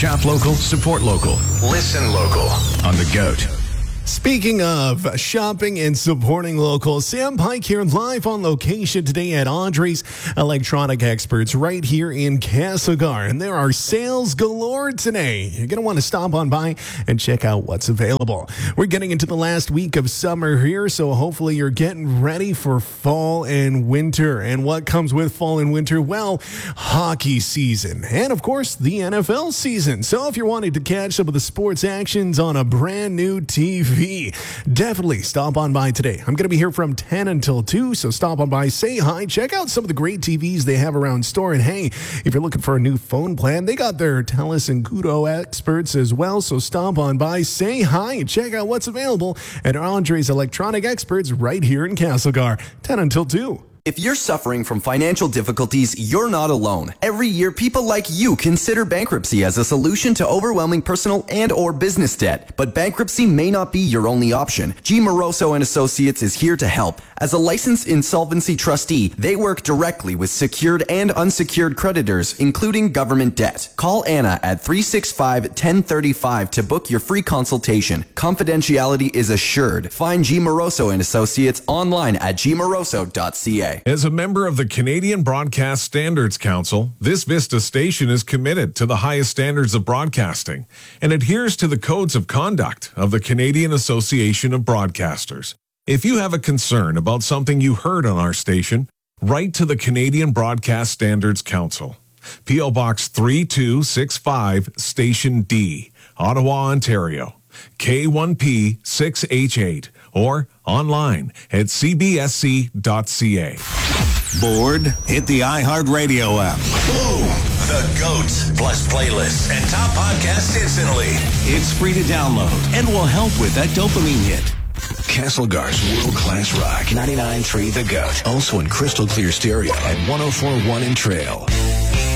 Shop local, support local. Listen local on The GOAT. Speaking of shopping and supporting local, Sam Pike here live on location today at Audrey's Electronic Experts right here in Castlegar. And there are sales galore today. You're going to want to stop on by and check out what's available. We're getting into the last week of summer here, so hopefully you're getting ready for fall and winter. And what comes with fall and winter? Well, hockey season. And of course, the NFL season. So if you're wanting to catch some of the sports actions on a brand new TV, definitely stop on by today. I'm going to be here from 10 until 2, so stop on by, say hi, check out some of the great TVs they have around store. And hey, if you're looking for a new phone plan, they got their TELUS and Koodo experts as well, so stop on by, say hi, and check out what's available at Andre's Electronic Experts right here in Castlegar, 10 until 2. If you're suffering from financial difficulties, you're not alone. Every year, people like you consider bankruptcy as a solution to overwhelming personal and or business debt. But bankruptcy may not be your only option. G. Moroso and Associates is here to help. As a licensed insolvency trustee, they work directly with secured and unsecured creditors, including government debt. Call Anna at 365-1035 to book your free consultation. Confidentiality is assured. Find G. Moroso and Associates online at gmoroso.ca. As a member of the Canadian Broadcast Standards Council, this Vista station is committed to the highest standards of broadcasting and adheres to the codes of conduct of the Canadian Association of Broadcasters. If you have a concern about something you heard on our station, write to the Canadian Broadcast Standards Council. P.O. Box 3265, Station D, Ottawa, Ontario, K1P 6H8, or online at cbsc.ca. Bored? Hit the iHeartRadio app. Boom! The GOAT plus playlists and top podcasts instantly. It's free to download and will help with that dopamine hit. Castlegar's world-class rock. 99.3 The GOAT. Also in crystal clear stereo at 104.1 in Trail.